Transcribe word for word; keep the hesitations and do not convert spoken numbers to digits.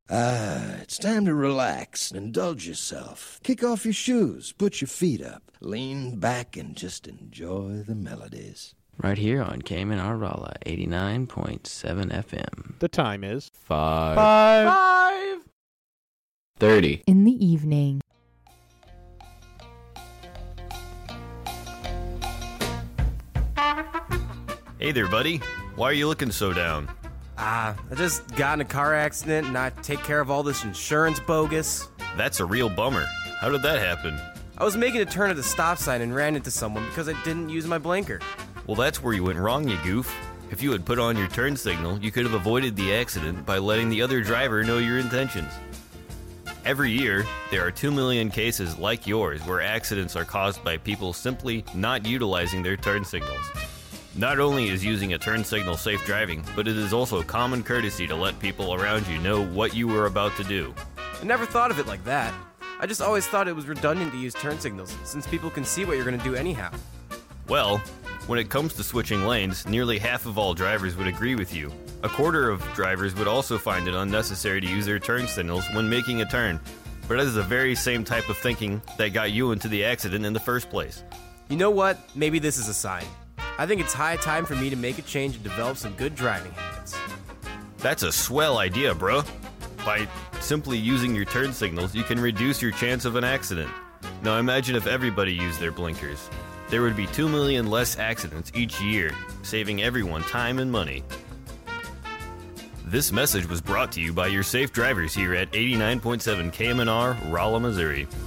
Ah, it's time to relax and indulge yourself. Kick off your shoes, put your feet up, lean back, and just enjoy the melodies. Right here on Cayman R Raleigh, eighty-nine point seven F M. The time is Five. Five. Five. Thirty. In the evening. Hey there, buddy. Why are you looking so down? Ah, I just got in a car accident and I take care of all this insurance bogus. That's a real bummer. How did that happen? I was making a turn at the stop sign and ran into someone because I didn't use my blinker. Well, that's where you went wrong, you goof. If you had put on your turn signal, you could have avoided the accident by letting the other driver know your intentions. Every year, there are two million cases like yours where accidents are caused by people simply not utilizing their turn signals. Not only is using a turn signal safe driving, but it is also common courtesy to let people around you know what you were about to do. I never thought of it like that. I just always thought it was redundant to use turn signals, since people can see what you're going to do anyhow. Well, when it comes to switching lanes, nearly half of all drivers would agree with you. A quarter of drivers would also find it unnecessary to use their turn signals when making a turn. But that is the very same type of thinking that got you into the accident in the first place. You know what? Maybe this is a sign. I think it's high time for me to make a change and develop some good driving habits. That's a swell idea, bro. By simply using your turn signals, you can reduce your chance of an accident. Now imagine if everybody used their blinkers. There would be two million less accidents each year, saving everyone time and money. This message was brought to you by your safe drivers here at eighty-nine point seven K M N R, Rolla, Missouri.